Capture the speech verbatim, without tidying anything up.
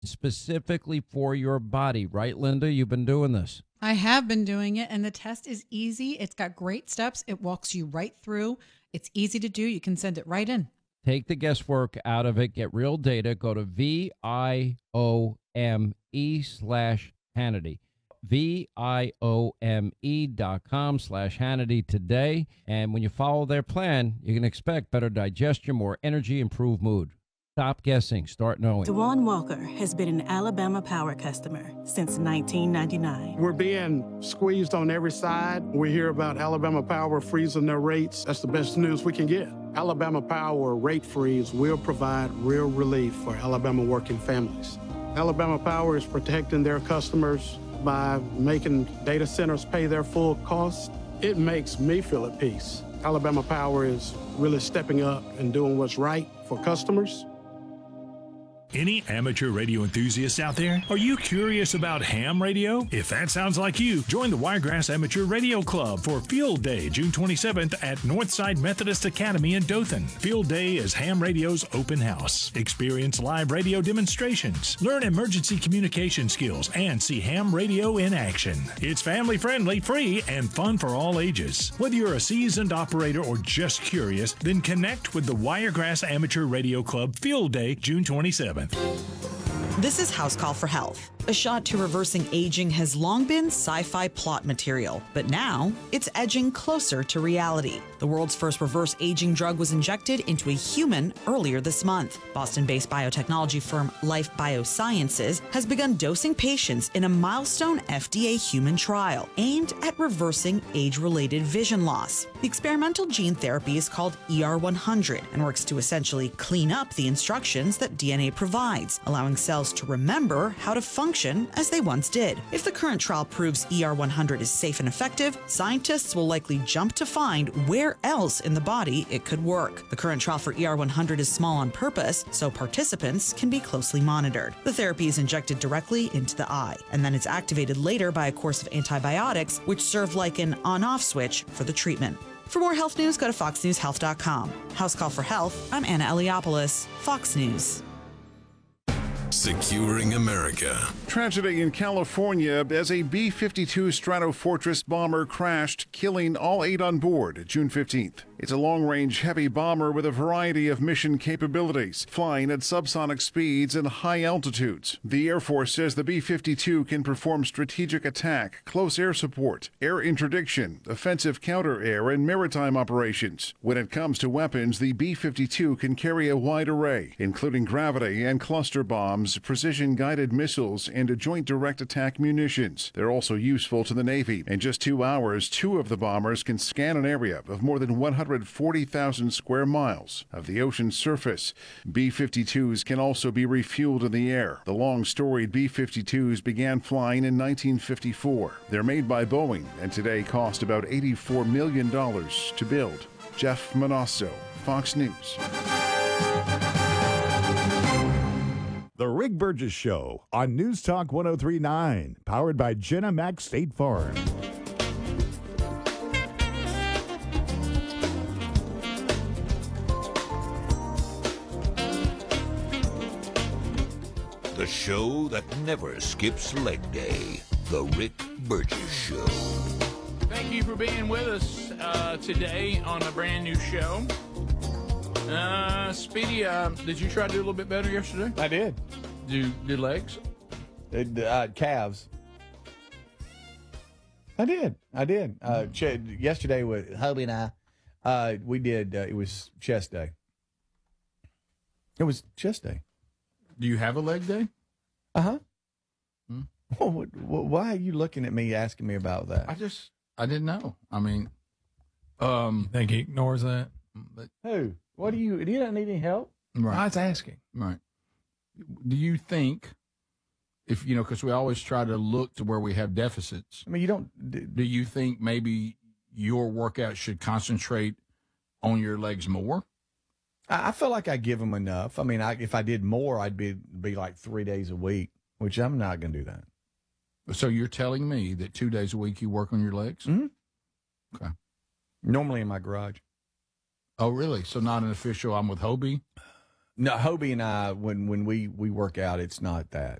specifically for your body. Right, Linda? You've been doing this. I have been doing it, and the test is easy. It's got great steps. It walks you right through. It's easy to do. You can send it right in. Take the guesswork out of it. Get real data. Go to V I O M E slash Hannity. V I O M E dot com slash Hannity today. And when you follow their plan, you can expect better digestion, more energy, improved mood. Stop guessing. Start knowing. DeJuan Walker has been an Alabama Power customer since nineteen ninety-nine. We're being squeezed on every side. We hear about Alabama Power freezing their rates. That's the best news we can get. Alabama Power rate freeze will provide real relief for Alabama working families. Alabama Power is protecting their customers by making data centers pay their full cost. It makes me feel at peace. Alabama Power is really stepping up and doing what's right for customers. Any amateur radio enthusiasts out there? Are you curious about ham radio? If that sounds like you, join the Wiregrass Amateur Radio Club for Field Day, June twenty-seventh at Northside Methodist Academy in Dothan. Field Day is ham radio's open house. Experience live radio demonstrations, learn emergency communication skills, and see ham radio in action. It's family-friendly, free, and fun for all ages. Whether you're a seasoned operator or just curious, then connect with the Wiregrass Amateur Radio Club Field Day, June twenty-seventh. This is House Call for Health. A shot to reversing aging has long been sci-fi plot material, but now it's edging closer to reality. The world's first reverse aging drug was injected into a human earlier this month. Boston-based biotechnology firm Life Biosciences has begun dosing patients in a milestone F D A human trial aimed at reversing age-related vision loss. The experimental gene therapy is called E R one hundred and works to essentially clean up the instructions that D N A provides, allowing cells to remember how to function as they once did. If the current trial proves E R one hundred is safe and effective, scientists will likely jump to find where else in the body it could work. The current trial for E R one hundred is small on purpose, so participants can be closely monitored. The therapy is injected directly into the eye, and then it's activated later by a course of antibiotics, which serve like an on-off switch for the treatment. For more health news, go to fox news health dot com. House Call for Health, I'm Anna Eliopoulos, Fox News. Securing America. Tragedy in California as a B fifty-two Stratofortress bomber crashed, killing all eight on board June fifteenth. It's a long-range heavy bomber with a variety of mission capabilities, flying at subsonic speeds and high altitudes. The Air Force says the B fifty-two can perform strategic attack, close air support, air interdiction, offensive counter-air, and maritime operations. When it comes to weapons, the B fifty-two can carry a wide array, including gravity and cluster bombs, precision-guided missiles, and joint direct attack munitions. They're also useful to the Navy. In just two hours, two of the bombers can scan an area of more than one hundred forty thousand square miles of the ocean's surface. B fifty-twos can also be refueled in the air. The long-storied B fifty-twos began flying in nineteen fifty-four. They're made by Boeing and today cost about eighty-four million dollars to build. Jeff Manasso, Fox News. The Rick Burgess Show on News Talk one oh three point nine, powered by Jenna Mac State Farm. The show that never skips leg day. The Rick Burgess Show. Thank you for being with us uh, today on a brand new show. Uh, Speedy, uh, did you try to do a little bit better yesterday? I did. Do do legs? It, uh, calves. I did. I did. Uh, ch- yesterday with Hubby and I, uh, we did. Uh, it was chest day. It was chest day. Do you have a leg day? Uh huh. Hmm? Well, why are you looking at me asking me about that? I just I didn't know. I mean, um, think he ignores that. But, who? What do you? Do you not need any help? Right. I was asking. Right. Do you think, if you know, because we always try to look to where we have deficits. I mean, you don't. Do, do you think maybe your workout should concentrate on your legs more? I, I feel like I give them enough. I mean, I, if I did more, I'd be be like three days a week, which I'm not going to do that. So you're telling me that two days a week you work on your legs? Mm-hmm. Okay. Normally in my garage. Oh, really? So not an official, I'm with Hobie? No, Hobie and I, when when we we work out, it's not that.